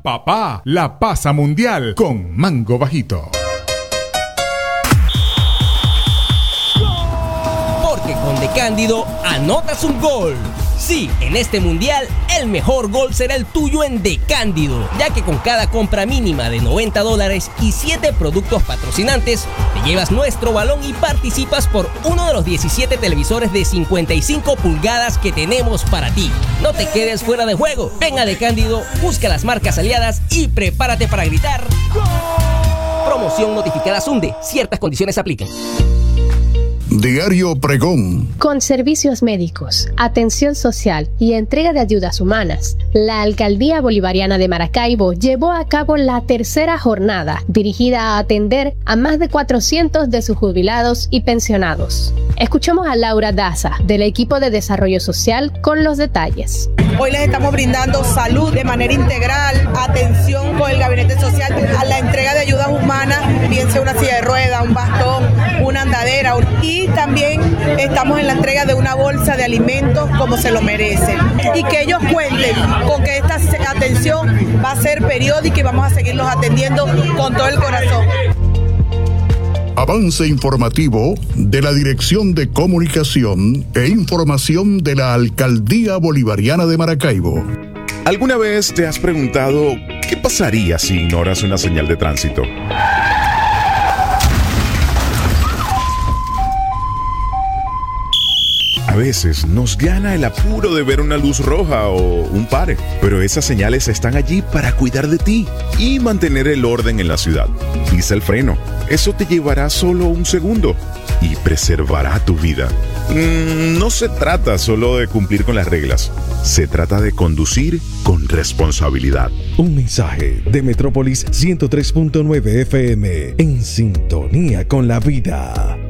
Papá la pasa mundial con Mango Bajito. Porque con De Cándido anotas un gol. Sí, en este mundial el mejor gol será el tuyo en De Cándido, ya que con cada compra mínima de $90 y 7 productos patrocinantes, te llevas nuestro balón y participas por uno de los 17 televisores de 55 pulgadas que tenemos para ti. No te quedes fuera de juego. Ven a De Cándido, busca las marcas aliadas y prepárate para gritar ¡Gol! Promoción notificada Sunde. Ciertas condiciones aplican. Diario Pregón. Con servicios médicos, atención social y entrega de ayudas humanas, la Alcaldía Bolivariana de Maracaibo llevó a cabo la tercera jornada dirigida a atender a más de 400 de sus jubilados y pensionados. Escuchemos a Laura Daza, del equipo de Desarrollo Social, con los detalles. Hoy les estamos brindando salud de manera integral, atención con el Gabinete Social, a la entrega de ayudas humanas, bien sea una silla de ruedas, un bastón, una andadera, y también estamos en la entrega de una bolsa de alimentos como se lo merecen. Y que ellos cuenten con que esta atención va a ser periódica y vamos a seguirlos atendiendo con todo el corazón. Avance informativo de la Dirección de Comunicación e Información de la Alcaldía Bolivariana de Maracaibo. ¿Alguna vez te has preguntado qué pasaría si ignoras una señal de tránsito? A veces nos gana el apuro de ver una luz roja o un pare, pero esas señales están allí para cuidar de ti y mantener el orden en la ciudad. Pisa el freno, eso te llevará solo un segundo y preservará tu vida. No se trata solo de cumplir con las reglas, se trata de conducir con responsabilidad. Un mensaje de Metrópolis 103.9 FM, en sintonía con la vida.